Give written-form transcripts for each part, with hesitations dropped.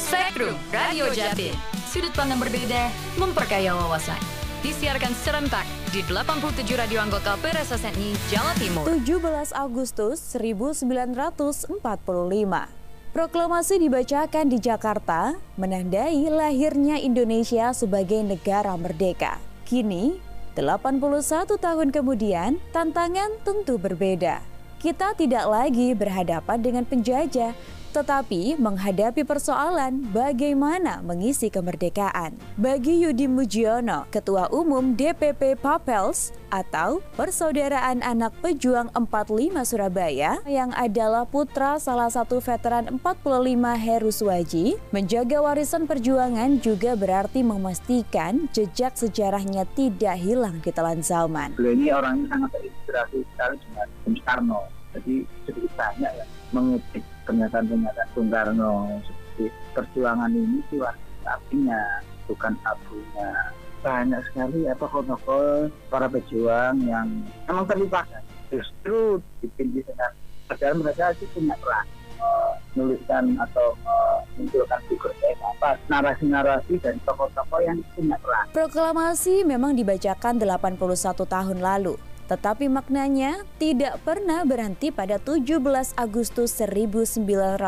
Spektrum Radio Jatim. Sudut pandang berbeda, memperkaya wawasan. Disiarkan serentak di 87 radio anggota PRSSNI Jawa Timur. 17 Agustus 1945. Proklamasi dibacakan di Jakarta, menandai lahirnya Indonesia sebagai negara merdeka. Kini, 81 tahun kemudian, tantangan tentu berbeda. Kita tidak lagi berhadapan dengan penjajah, tetapi menghadapi persoalan bagaimana mengisi kemerdekaan. Bagi Yudi Mujiono, Ketua Umum DPP Papels atau Persaudaraan Anak Pejuang 45 Surabaya yang adalah putra salah satu veteran 45 Heru Suwaji, menjaga warisan perjuangan juga berarti memastikan jejak sejarahnya tidak hilang di telan zaman. Beliau ini orangnya sangat terinspirasi sekali dengan Bung Karno. Jadi sedikit banyak ya mengutip pernyataan-pernyataan Bung Karno seperti perjuangan ini sih artinya bukan abunya. Banyak sekali tokoh-tokoh para pejuang yang memang terlupakan. Justru dipilih dengan padahal mereka itu punya peran menuliskan atau menunjukkan figurnya apa narasi-narasi dari tokoh-tokoh yang punya peran. Proklamasi memang dibacakan 81 tahun lalu. Tetapi maknanya tidak pernah berhenti pada 17 Agustus 1945.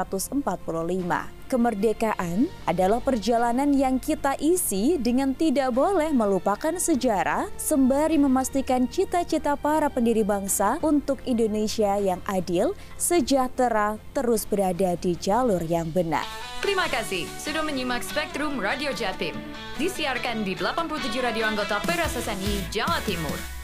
Kemerdekaan adalah perjalanan yang kita isi dengan tidak boleh melupakan sejarah, sembari memastikan cita-cita para pendiri bangsa untuk Indonesia yang adil, sejahtera, terus berada di jalur yang benar. Terima kasih sudah menyimak Spektrum Radio Jatim. Disiarkan di 87 radio anggota PRSSNI Jawa Timur.